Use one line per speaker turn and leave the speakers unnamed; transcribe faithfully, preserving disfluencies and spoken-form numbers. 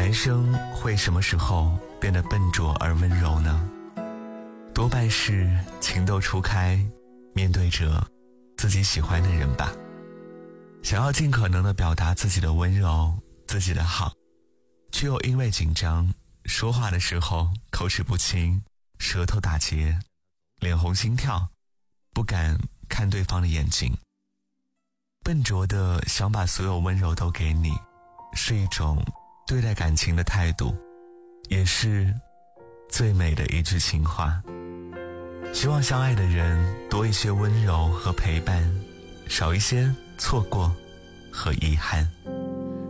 男生会什么时候变得笨拙而温柔呢？多半是情窦初开，面对着自己喜欢的人吧，想要尽可能地表达自己的温柔，自己的好，却又因为紧张，说话的时候口齿不清，舌头打结，脸红心跳，不敢看对方的眼睛。笨拙的想把所有温柔都给你，是一种对待感情的态度，也是最美的一句情话。希望相爱的人多一些温柔和陪伴，少一些错过和遗憾。